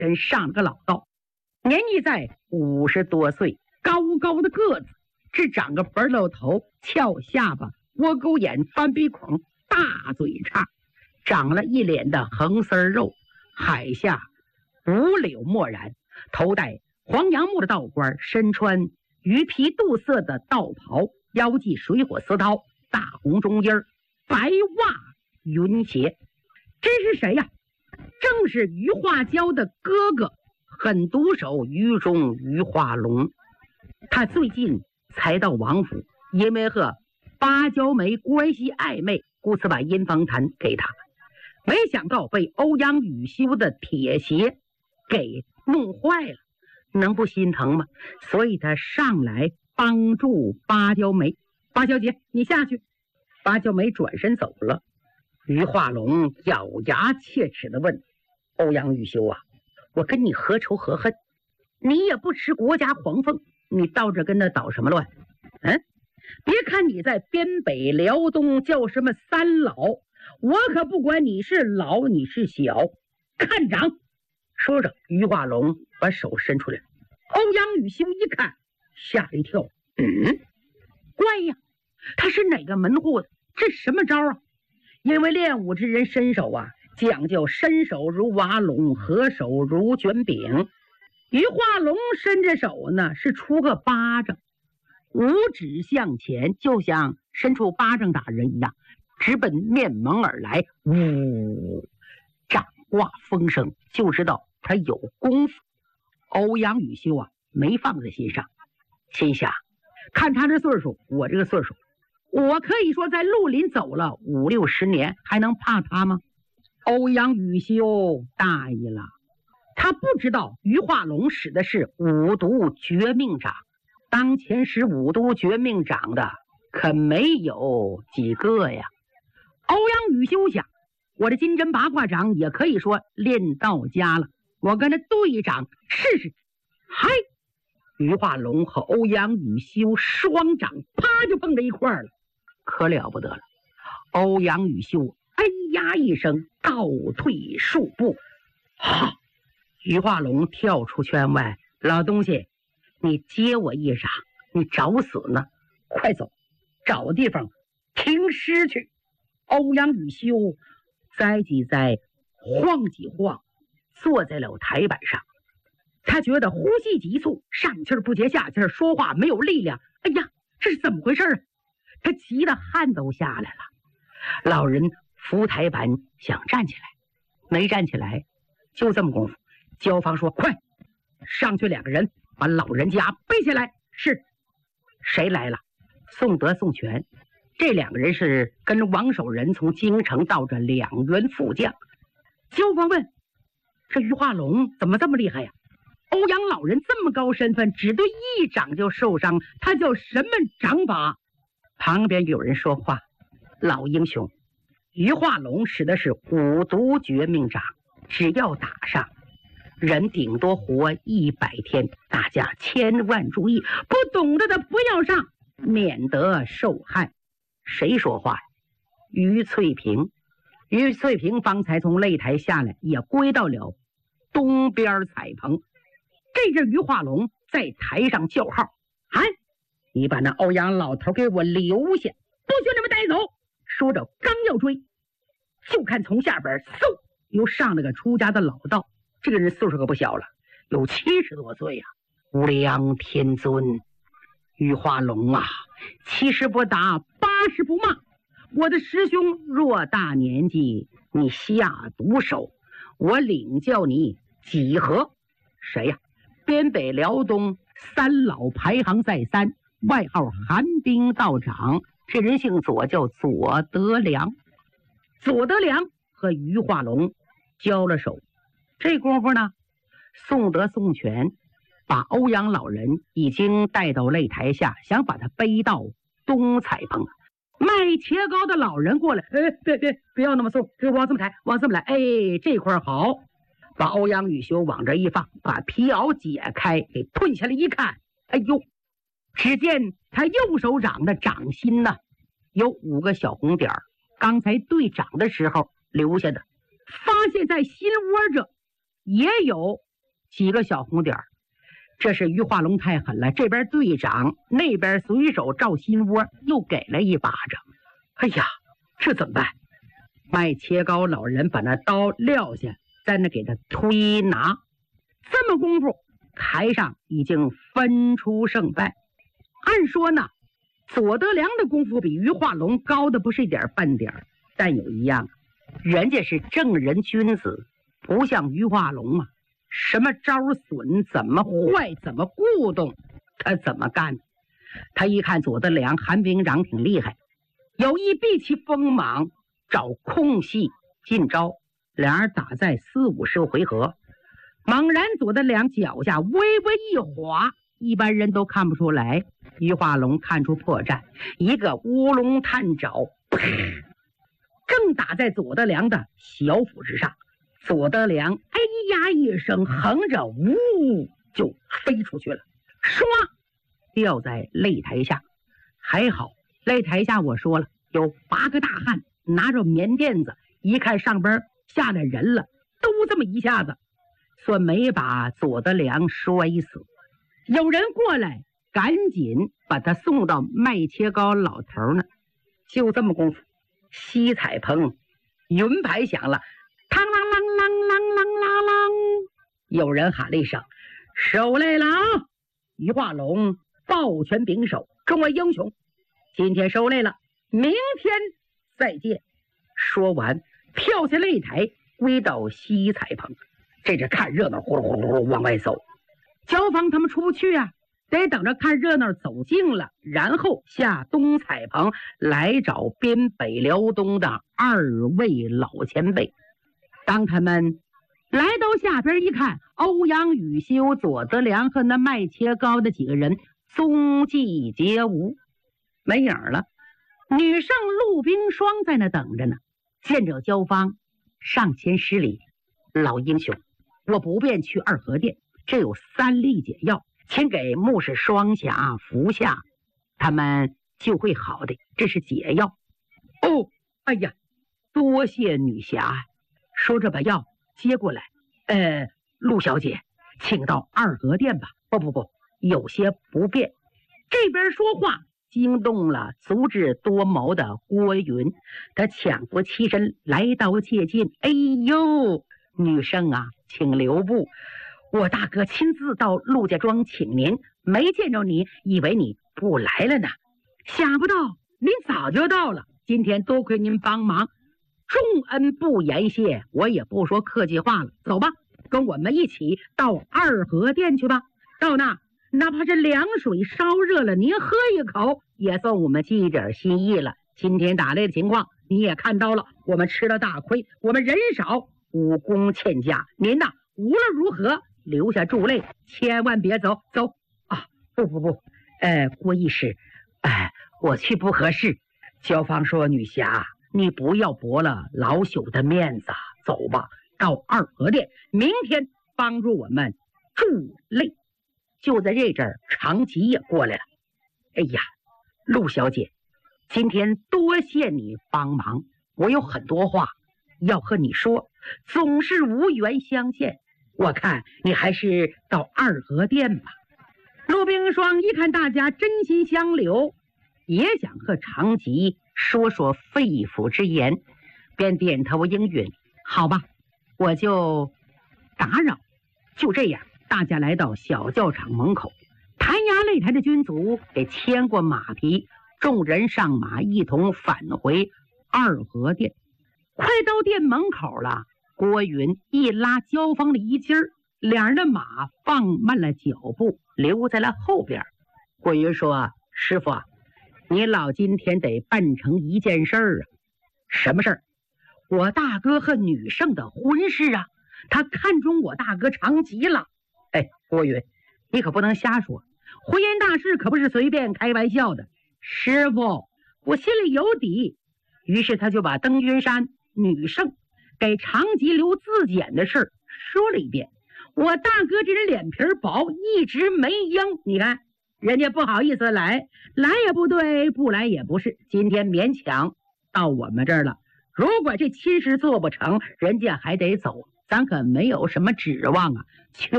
人上了个老道，年纪在50多岁，高高的个子，只长个白露头，翘下巴，窝沟眼，翻鼻孔，大嘴叉，长了一脸的横丝肉，海下五柳漠然，头戴黄杨木的道冠，身穿鱼皮镀色的道袍，腰系水火丝绦，大红中衣，白袜云鞋。这是谁呀？正是于化娇的哥哥，狠毒手于中于化龙。他最近才到王府，因为和芭蕉梅关系暧昧，故此把阴房坛给他，没想到被欧阳雨修的铁鞋给弄坏了，能不心疼吗？所以他上来帮助芭蕉梅。芭蕉姐，你下去。芭蕉梅转身走了。于化龙咬牙切齿地问欧阳雨修啊，我跟你何仇何恨？你也不吃国家黄凤，你到这跟他捣什么乱？别看你在边北辽东叫什么三老，我可不管你是老你是小，看长。说着，于化龙把手伸出来，欧阳雨修一看，吓了一跳。怪呀，他是哪个门户的？这什么招啊？因为练武之人身手啊，讲究伸手如瓦垄，合手如卷饼。于化龙伸着手呢，是出个巴掌，五指向前，就像伸出巴掌打人一样，直奔面门而来。呜，掌挂风声，就知道他有功夫。欧阳雨修啊，没放在心上，心想看他这岁数，我这个岁数，我可以说在绿林走了5、60年，还能怕他吗？欧阳雨修大意了，他不知道于化龙使的是五毒绝命掌，当前使五毒绝命掌的可没有几个呀。欧阳雨修想，我的金针八卦掌也可以说练到家了，我跟他对一掌试试。嗨！于化龙和欧阳雨修双掌啪就碰在一块儿了，可了不得了。欧阳雨修哎呀一声倒退数步，于化龙跳出圈外，老东西，你接我一掌，你找死呢？快走，找地方停尸去。欧阳雨修栽几栽，晃几晃，坐在了台板上。他觉得呼吸急促，上气不接下气，说话没有力量。哎呀，这是怎么回事啊？他急得汗都下来了。老人扶台板想站起来，没站起来。就这么功夫，焦芳说：“快，上去2个人，把老人家背下来。”是，谁来了？宋德、宋权。这2个人是跟王守仁从京城到这2员副将。焦芳问：“这于化龙怎么这么厉害呀？欧阳老人这么高身份，只对一掌就受伤，他叫什么掌法？”旁边有人说话：“老英雄，于化龙使的是五毒绝命掌，只要打上，人顶多活100天。大家千万注意，不懂得的不要上，免得受害。”谁说话呀？于翠萍。于翠萍方才从擂台下来，也归到了东边彩棚。这阵于化龙在台上叫号：“你把那欧阳老头给我留下，不许你们带走！”说着刚要追，就看从下边嗖又上了个出家的老道。这个人岁数可不小了，有70多岁呀。无量天尊，于化龙啊，70不打80不骂，我的师兄偌大年纪，你下毒手，我领教你几何？谁呀？边北辽东3老排行在3，外号寒冰道长。这人姓左，叫左德良。左德良和于化龙交了手。这功夫呢，宋德、宋权把欧阳老人已经带到擂台下，想把他背到东彩棚。卖茄糕的老人过来：“别要那么送，往这么抬，往这么来。这块好。”把欧阳雨修往这一放，把皮袄解开，给褪下来一看，哎呦！只见他右手掌的掌心呢，有5个小红点儿，刚才对掌的时候留下的。发现在心窝这也有几个小红点儿。这是于化龙太狠了，这边队长，那边随手赵心窝又给了一巴掌。哎呀，这怎么办？麦切糕老人把那刀撂下，在那给他推拿。这么功夫，台上已经分出胜败。按说呢，左德良的功夫比于化龙高的不是一点半点，但有一样，人家是正人君子，不像于化龙啊，什么招损怎么坏怎么顾动，他怎么干？他一看左德良韩兵长挺厉害，有意避其锋芒，找空隙进招，俩人打在40-50回合。猛然左德良脚下微微一滑，一般人都看不出来，于化龙看出破绽，一个乌龙探爪，正打在左德良的小腹之上。左德良哎呀一声，横着呜就飞出去了，唰掉在擂台下。还好擂台下我说了有8个大汉拿着棉垫子，一看上边下来人了，都这么一下子算没把左德良摔死。有人过来赶紧把他送到麦切糕老头呢。就这么功夫，西彩棚云牌响了，嘡啷啷啷啷啷啷啷，有人喊了一声：“手累了啊！”于化龙抱拳拱手：“众位英雄，今天受累了，明天再见。”说完跳下擂台，归到西彩棚。这是看热闹，呼噜呼噜呼噜往外走。焦芳他们出不去啊，得等着看热闹走近了，然后下东彩棚来找边北辽东的2位老前辈。当他们来到下边一看，欧阳雨修、左德良和那麦切糕的几个人踪迹皆无，没影了。女圣陆冰霜在那等着呢。见着焦芳，上前施礼：“老英雄，我不便去二合殿，这有3粒解药，请给穆氏双侠服下，他们就会好的。这是解药。”“哦，哎呀，多谢女侠。”说着把药接过来。陆小姐，请到二合殿吧。不，有些不便。这边说话惊动了足智多谋的郭云，他抢扶起身来到接近。“哎呦，女圣啊，请留步，我大哥亲自到陆家庄请您，没见着你，以为你不来了呢。想不到您早就到了，今天多亏您帮忙，重恩不言谢，我也不说客气话了。走吧，跟我们一起到二合殿去吧。到那哪怕是凉水烧热了，您喝一口，也算我们尽一点心意了。今天打擂的情况你也看到了，我们吃了大亏，我们人少，武功欠佳。您呐，无论如何留下助擂，千万别走。走啊！不，郭义师，我去不合适。”焦芳说：“女侠，你不要驳了老朽的面子，走吧，到二合殿，明天帮助我们助擂。”就在这阵儿，长吉也过来了。“哎呀，陆小姐，今天多谢你帮忙，我有很多话要和你说，总是无缘相见，我看你还是到二合殿吧。”陆冰霜一看大家真心相留，也想和长吉说说肺腑之言，便点头应允：“好吧，我就打扰。”就这样，大家来到小教场门口，弹牙擂台的军卒给牵过马匹，众人上马一同返回二合殿。快到殿门口了，郭云一拉焦芳的衣襟儿，两人的马放慢了脚步，留在了后边。郭云说：“师傅啊，你老今天得办成一件事儿啊。”“什么事儿？”“我大哥和女圣的婚事啊，他看中我大哥长吉了。”“郭云，你可不能瞎说，婚姻大事可不是随便开玩笑的。”“师傅，我心里有底。”于是他就把登君山、女圣给长吉留自检的事说了一遍。我大哥这人脸皮薄，一直没应，你看人家不好意思来也不对，不来也不是，今天勉强到我们这儿了。如果这亲事做不成，人家还得走，咱可没有什么指望啊。求